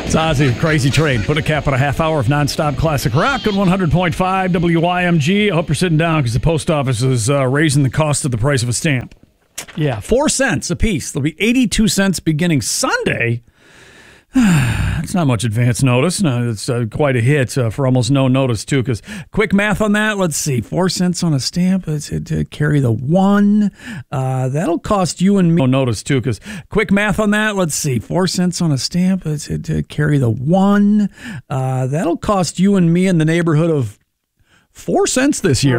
It's Ozzy, Crazy Train. Put a cap on a half hour of nonstop classic rock on 100.5 WYMG. I hope you're sitting down because the post office is raising the cost of the price of a stamp. Yeah, 4 cents a piece. There'll be 82 cents beginning Sunday. It's not much advance notice. No, it's quite a hit for almost no notice, too, because quick math on that, let's see, 4 cents on a stamp to carry the one. That'll cost you and me no notice, too, because quick math on that, let's see, 4 cents on a stamp to carry the one. That'll cost you and me in the neighborhood of 4 cents this year.